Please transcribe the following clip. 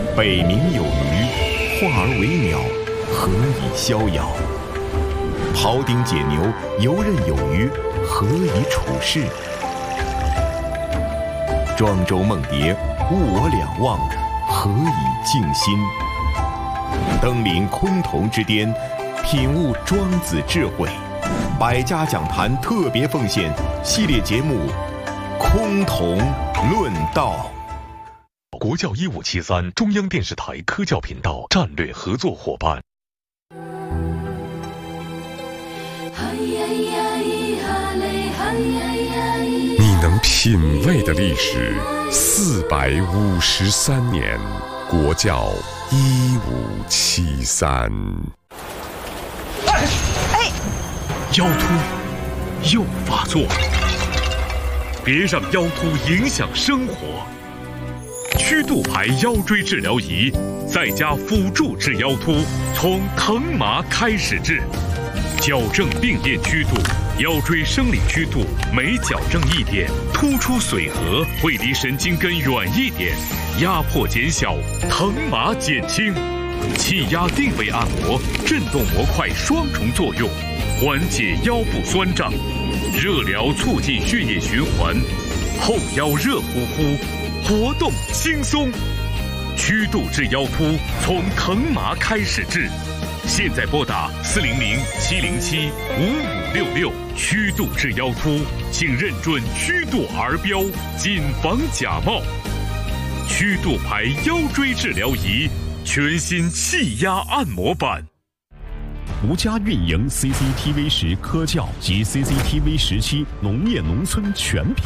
北冥有鱼，化而为鸟，何以逍遥？庖丁解牛，游刃有余，何以处世？庄周梦蝶，物我两忘，何以静心？登临崆峒之巅，品悟庄子智慧。百家讲坛特别奉献系列节目《崆峒论道》。 国教1573中央电视台科教频道战略合作伙伴。 你能品味的历史453年，国教1573。 腰突又发作，别让腰突影响生活。曲度牌腰椎治疗仪在家辅助治腰突，从疼麻开始治，矫正病变曲度，腰椎生理曲度每矫正一点，突出髓核会离神经根远一点，压迫减小，疼麻减轻。气压定位按摩，震动模块双重作用，缓解腰部酸胀，热疗促进血液循环，后腰热乎乎，活动轻松。曲度治腰突，从疼麻开始治。现在拨打400-707-5566，曲度治腰突，请认准曲度儿标，谨防假冒。曲度牌腰椎治疗仪，全新气压按摩版。 吴家运营 CCTV10科教及 CCTV17农业农村全频